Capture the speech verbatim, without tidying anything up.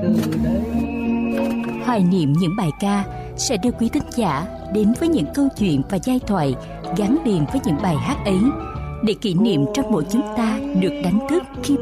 Hoài niệm những bài ca sẽ đưa quý thính giả đến với những câu chuyện và giai thoại gắn liền với những bài hát ấy, để kỷ niệm trong mỗi chúng ta được đánh thức khi